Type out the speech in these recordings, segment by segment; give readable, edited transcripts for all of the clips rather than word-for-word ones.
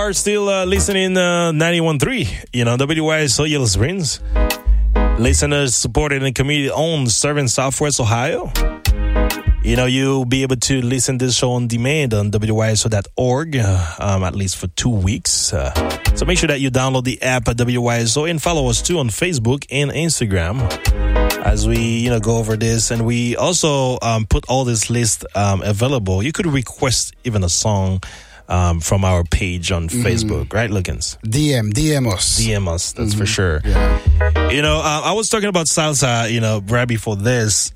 are still listening 91.3, WYSO Yellow Springs. Listeners supported and community-owned, serving Southwest Ohio. You'll be able to listen to this show on demand on WYSO.org, at least for 2 weeks. So make sure that you download the app at WYSO and follow us too on Facebook and Instagram as we, go over this. And we also put all this list available. You could request even a song from our page on Facebook, right, Lookins? DM us. DM us, that's for sure. Yeah. I was talking about salsa, right before this.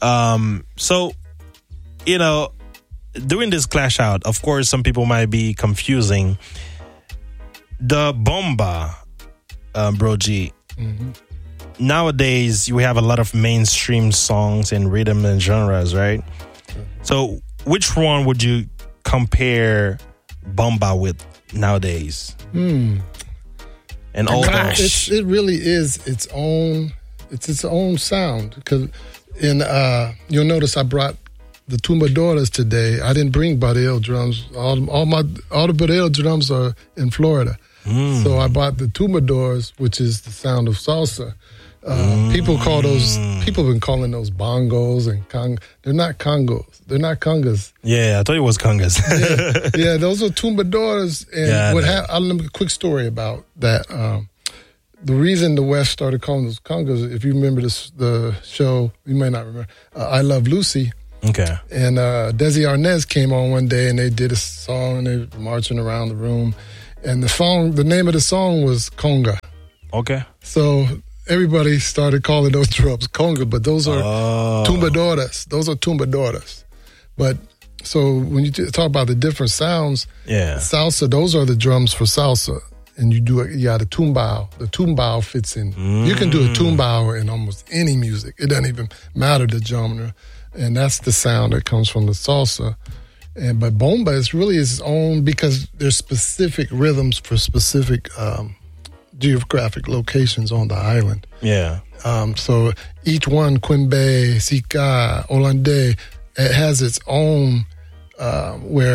During this clash out, of course, some people might be confusing the bomba, Bro G. Nowadays, we have a lot of mainstream songs and rhythm and genres, right? So, which one would you compare bomba with nowadays? And all that. It really is its own sound. Because you'll notice I brought the tumbadoras today. I didn't bring barril drums. All the barril drums are in Florida. So I bought the tumbadoras, which is the sound of salsa. People have been calling those bongos and they're not congos. They're not congas. Yeah, I thought it was congas. yeah, those are tumbadoras. And I'll give a quick story about that. The reason the West started calling those congas, if you remember the show, you may not remember, I Love Lucy. Okay. And Desi Arnaz came on one day and they did a song and they were marching around the room. And the name of the song was Conga. Okay. So everybody started calling those drums conga, but those are tumbadoras. Those are tumbadoras. But so when you talk about the different sounds, salsa, those are the drums for salsa. And you got a tumbao. The tumbao fits in. You can do a tumbao in almost any music. It doesn't even matter the genre. And that's the sound that comes from the salsa. But bomba is really its own because there's specific rhythms for specific geographic locations on the island. Yeah. So each one, Quimbe, Sika, Hollandais, it has its own where